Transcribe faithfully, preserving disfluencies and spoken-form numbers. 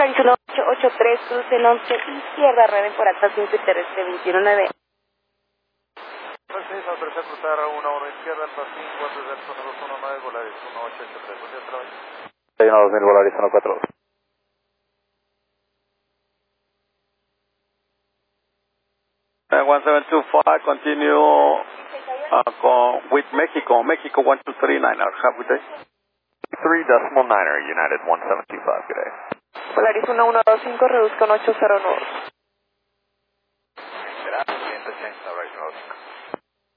Volaris uno ocho ocho tres, crucen once izquierda, rueden por alta cinco y terrestre veintiuno nueve. seis, autoriza a cruzar a uno uno izquierda, alfa cinco, desde el zona dos uno nueve, Volaris uno ocho ocho tres, buen día otra vez. uno dos mil, Volaris uno cuatro dos. one seven two five, continue uh, con, with Mexico, Mexico one two three nine, have a good day. three decimal niner, United one seven two five, good day. Volaris uno uno dos cinco, reduzca un ocho cero nueve. Gracias, sesenta, right,